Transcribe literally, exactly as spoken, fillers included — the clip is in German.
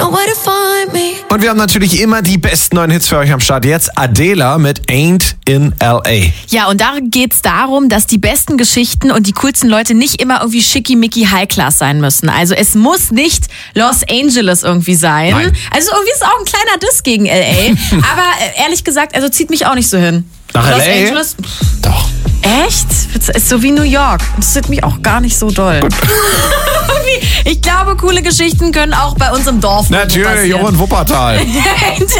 Nowhere to find me. Und wir haben natürlich immer die besten neuen Hits für euch am Start. Jetzt Adele mit Ain't in L A. Ja, und da geht's darum, dass die besten Geschichten und die coolsten Leute nicht immer irgendwie schickimicki High-Class sein müssen. Also es muss nicht Los Angeles irgendwie sein. Nein. Also irgendwie ist es auch ein kleiner Diss gegen L A. Aber äh, ehrlich gesagt, also zieht mich auch nicht so hin. Nach Los L A? Angeles? Doch. Echt? Das ist so wie New York. Das interessiert mich auch gar nicht so doll. Ich glaube, coole Geschichten können auch bei uns im Dorf Natürlich, passieren. auch in Wuppertal.